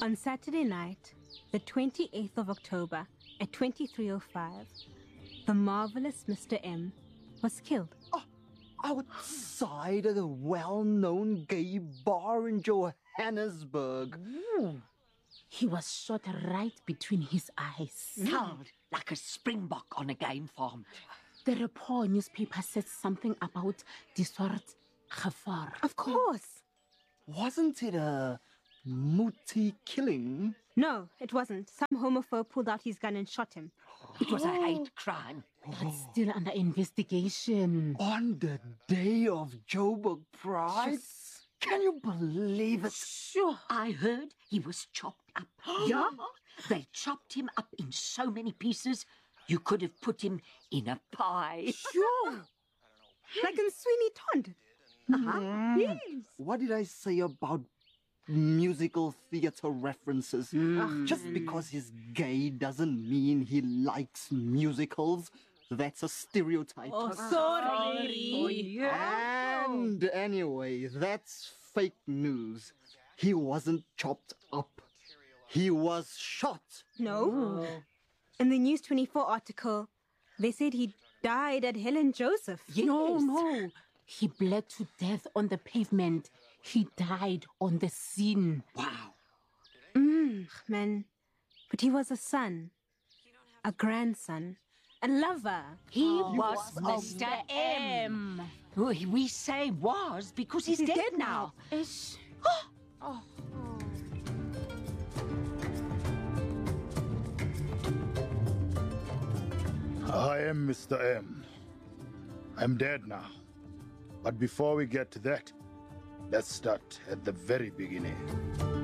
On Saturday night, the 28th of October, at 23:05, the marvelous Mr. M was killed. Outside a well-known gay bar in Johannesburg. Ooh. He was shot right between his eyes. Sound like a springbok on a game farm. The Rapport newspaper said something about die soort gevaar. Of course. Wasn't it a Muti killing? No, it wasn't. Some homophobe pulled out his gun and shot him. It was a hate crime. That's still under investigation. On the day of Joburg Pride? Yes. Can you believe it? Sure. I heard he was chopped up. Yeah? They chopped him up in so many pieces, you could have put him in a pie. Sure. Like in Sweeney Todd. Yes. What did I say about musical theatre references? Just because he's gay doesn't mean he likes musicals. That's a stereotype. Oh, sorry. And anyway, that's fake news. He wasn't chopped up. He was shot. No. In the News 24 article, they said he died at Helen Joseph. No. He bled to death on the pavement. He died on the scene. Wow. Man. But he was a son, a grandson, a lover. He was Mr. M. We say was because he's dead now. Ish. I am Mr. M. I'm dead now. But before we get to that, let's start at the very beginning.